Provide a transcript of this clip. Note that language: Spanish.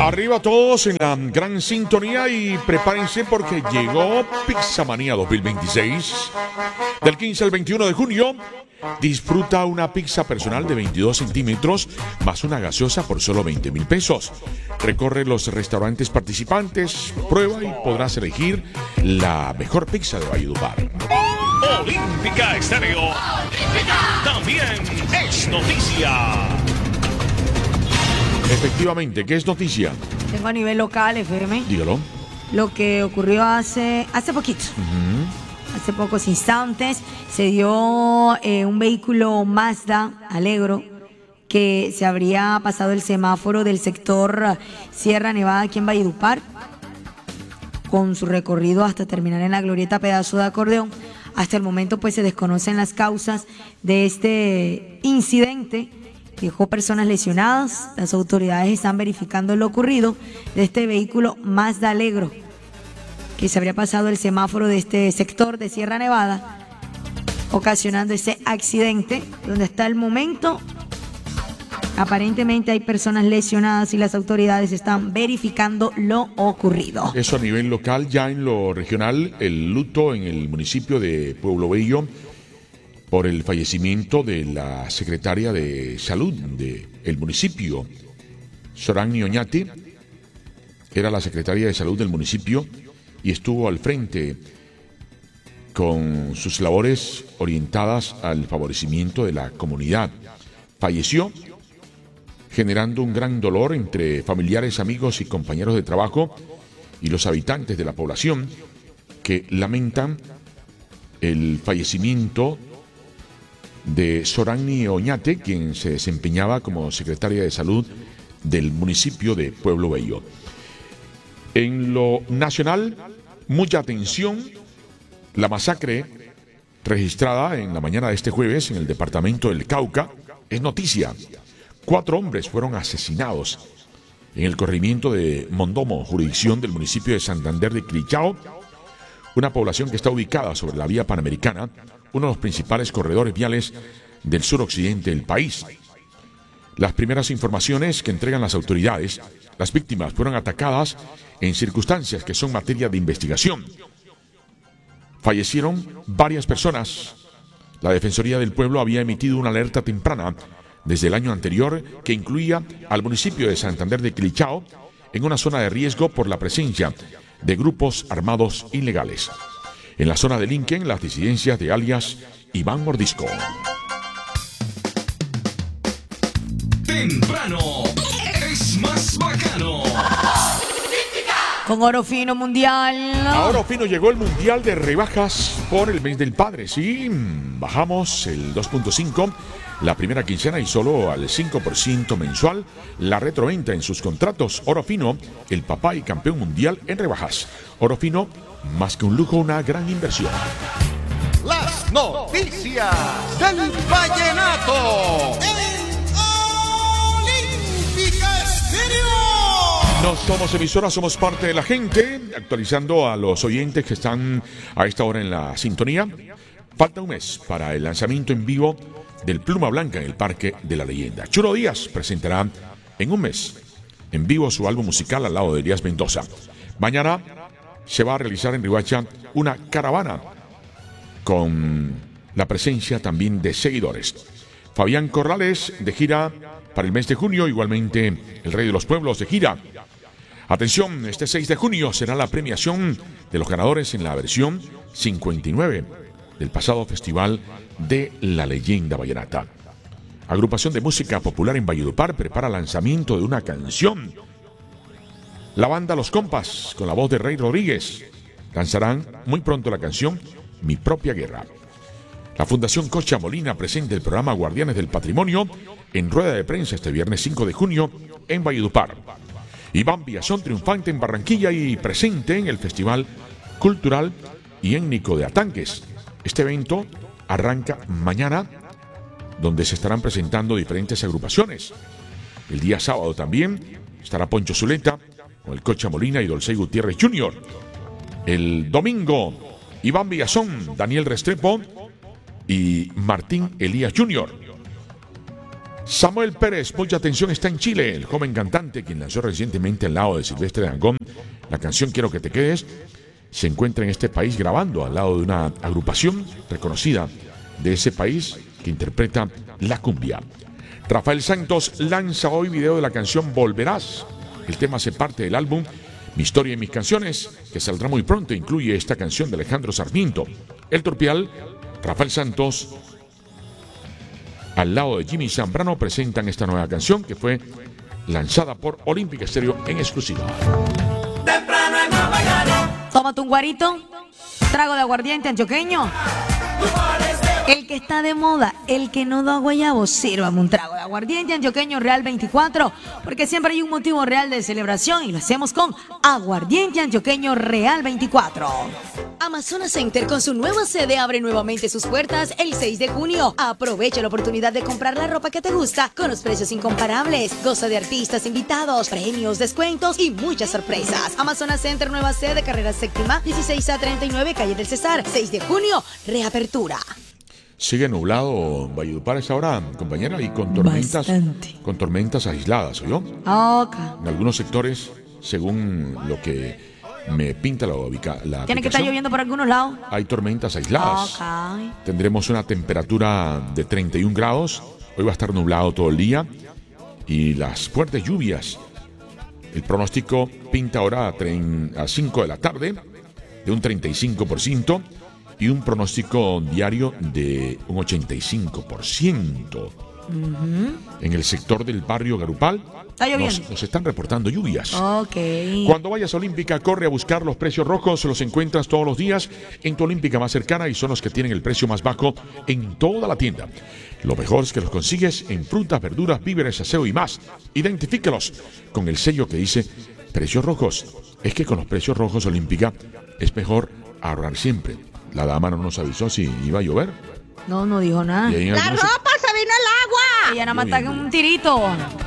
Arriba todos en la gran sintonía y prepárense porque llegó Pizzamanía 2026. Del 15 al 21 de junio, disfruta una pizza personal de 22 centímetros más una gaseosa por solo 20,000 pesos. Recorre los restaurantes participantes, prueba y podrás elegir la mejor pizza de Valledupar. Olímpica Estéreo. Olímpica. También es noticia. Efectivamente, ¿qué es noticia? Tengo a nivel local, FM. Dígalo. Lo que ocurrió hace poquito. Hace pocos instantes se dio un vehículo Mazda Alegro que se habría pasado el semáforo del sector Sierra Nevada aquí en Valledupar con su recorrido hasta terminar en la glorieta Pedazo de Acordeón. Hasta el momento pues se desconocen las causas de este incidente. Dejó personas lesionadas. Las autoridades están verificando lo ocurrido de este vehículo Mazda Alegro que se habría pasado el semáforo de este sector de Sierra Nevada, ocasionando ese accidente, donde hasta el momento aparentemente hay personas lesionadas y las autoridades están verificando lo ocurrido. Eso a nivel local. Ya en lo regional, el luto en el municipio de Pueblo Bello por el fallecimiento de la secretaria de salud del municipio, Soragni Oñate. Era la secretaria de salud del municipio y estuvo al frente con sus labores orientadas al favorecimiento de la comunidad. Falleció, generando un gran dolor entre familiares, amigos y compañeros de trabajo y los habitantes de la población que lamentan el fallecimiento de Soragni Oñate, quien se desempeñaba como secretaria de salud del municipio de Pueblo Bello. En lo nacional, mucha atención, la masacre registrada en la mañana de este jueves en el departamento del Cauca es noticia. 4 hombres fueron asesinados en el corregimiento de Mondomo, jurisdicción del municipio de Santander de Quilichao, una población que está ubicada sobre la vía panamericana, uno de los principales corredores viales del suroccidente del país. Las primeras informaciones que entregan las autoridades, las víctimas fueron atacadas en circunstancias que son materia de investigación. Fallecieron varias personas. La Defensoría del Pueblo había emitido una alerta temprana desde el año anterior que incluía al municipio de Santander de Quilichao en una zona de riesgo por la presencia de grupos armados ilegales. En la zona de Lincoln, las disidencias de alias Iván Mordisco. Temprano es más bacano. Con Oro Fino Mundial. A Oro Fino llegó el Mundial de rebajas por el mes del padre. Sí, bajamos el 2.5 la primera quincena y solo al 5% mensual la retroventa en sus contratos. Oro Fino, el papá y campeón mundial en rebajas. Oro Fino, más que un lujo, una gran inversión. Las noticias del vallenato en Olímpica Estéreo. No somos emisora, somos parte de la gente, actualizando a los oyentes que están a esta hora en la sintonía. Falta un mes para el lanzamiento en vivo del Pluma Blanca en el Parque de la Leyenda. Chulo Díaz presentará en un mes en vivo su álbum musical al lado de Elías Mendoza. Mañana se va a realizar en Riohacha una caravana con la presencia también de seguidores. Fabián Corrales de gira para el mes de junio, igualmente el Rey de los Pueblos de gira. Atención, este 6 de junio será la premiación de los ganadores en la versión 59 del pasado Festival de la Leyenda Vallenata. Agrupación de música popular en Valledupar prepara lanzamiento de una canción. La banda Los Compas, con la voz de Rey Rodríguez, lanzarán muy pronto la canción Mi Propia Guerra. La Fundación Cocha Molina presenta el programa Guardianes del Patrimonio en rueda de prensa este viernes 5 de junio en Valledupar. Iván Villazón, triunfante en Barranquilla y presente en el Festival Cultural y Étnico de Atanques. Este evento arranca mañana, donde se estarán presentando diferentes agrupaciones. El día sábado también estará Poncho Zuleta con el Cocha Molina y Dolcey Gutiérrez Jr. El domingo, Iván Villazón, Daniel Restrepo y Martín Elías Jr. Samuel Pérez, mucha atención, está en Chile. El joven cantante, quien lanzó recientemente al lado de Silvestre Dangond la canción Quiero que te quedes, se encuentra en este país grabando al lado de una agrupación reconocida de ese país que interpreta la cumbia. Rafael Santos lanza hoy video de la canción Volverás. El tema hace parte del álbum Mi Historia y Mis Canciones, que saldrá muy pronto. Incluye esta canción de Alejandro Sarmiento. El Turpial, Rafael Santos, al lado de Jimmy Zambrano, presentan esta nueva canción que fue lanzada por Olímpica Estéreo en exclusiva. Tómate un guarito, trago de aguardiente antioqueño. El que está de moda, el que no da guayabo, sírvame un trago de aguardiente antioqueño Real 24, porque siempre hay un motivo real de celebración y lo hacemos con aguardiente antioqueño Real 24. Amazonas Center con su nueva sede abre nuevamente sus puertas el 6 de junio. Aprovecha la oportunidad de comprar la ropa que te gusta con los precios incomparables. Goza de artistas invitados, premios, descuentos y muchas sorpresas. Amazonas Center, nueva sede, carrera séptima, 16 a 39, calle del Cesar. 6 de junio, reapertura. Sigue nublado Valledupar a esta hora, compañera, y con tormentas, Bastante. con tormentas aisladas, ¿oyó? Ok. En algunos sectores, según lo que me pinta la Tiene que estar aplicación, lloviendo por algunos lados. hay tormentas aisladas. Ok. Tendremos una temperatura de 31 grados. Hoy va a estar nublado todo el día. Y las fuertes lluvias. El pronóstico pinta ahora a 5 de la tarde de un 35% y un pronóstico diario de un 85%. En el sector del barrio Garupal Está lloviendo. nos están reportando lluvias. Ok. Cuando vayas a Olímpica, corre a buscar los precios rojos. Los encuentras todos los días en tu Olímpica más cercana y son los que tienen el precio más bajo en toda la tienda. Lo mejor es que los consigues en frutas, verduras, víveres, aseo y más. Identifícalos con el sello que dice precios rojos. Es que con los precios rojos Olímpica es mejor ahorrar siempre. La dama no nos avisó si iba a llover. No dijo nada. Y ahí en algunos- Ella nada más está en un tirito.